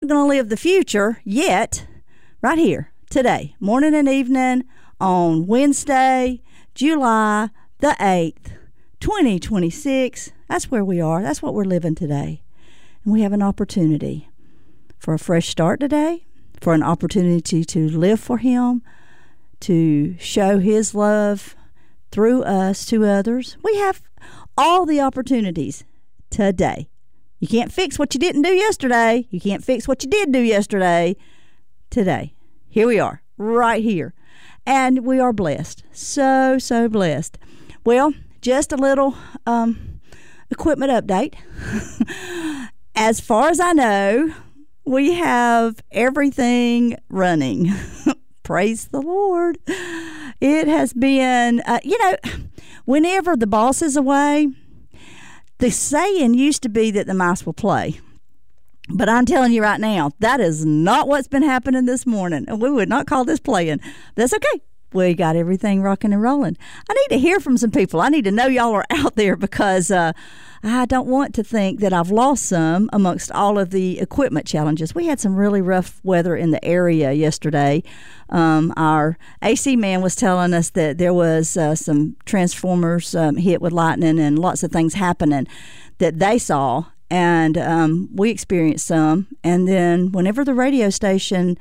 going to live the future yet. Right here, today, morning and evening on Wednesday, July the 8th, 2026. That's where we are. That's what we're living today. And we have an opportunity for a fresh start today, for an opportunity to live for Him, to show His love through us to others. We have all the opportunities today. You can't fix what you didn't do yesterday. You can't fix what you did do yesterday. Today, here we are, right here. And we are blessed. So blessed. Well, just a little equipment update. As far as I know, we have everything running. Praise the Lord. It has been, whenever the boss is away, the saying used to be that the mice will play. But I'm telling you right now, that is not what's been happening this morning. And we would not call this playing. That's okay. We got everything rocking and rolling. I need to hear from some people. I need to know y'all are out there because I don't want to think that I've lost some amongst all of the equipment challenges. We had some really rough weather in the area yesterday. Our AC man was telling us that there was some transformers hit with lightning and lots of things happening that they saw. And we experienced some. And then whenever the radio station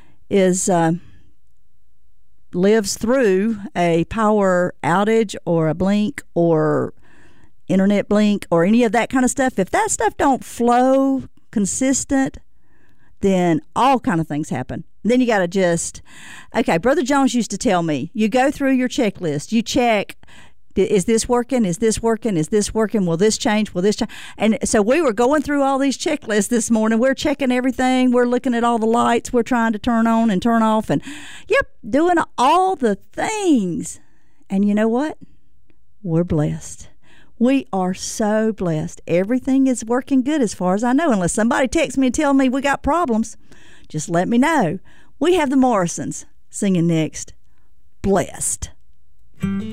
lives through a power outage or a blink or internet blink or any of that kind of stuff, if that stuff don't flow consistent, then all kind of things happen. Then you got to Brother Jones used to tell me, you go through your checklist, you check, is this working? Is this working? Is this working? Will this change? Will this change? And so we were going through all these checklists this morning. We're checking everything. We're looking at all the lights. We're trying to turn on and turn off. And, doing all the things. And you know what? We're blessed. We are so blessed. Everything is working good as far as I know. Unless somebody texts me and tell me we got problems, just let me know. We have the Morrisons singing next. Blessed.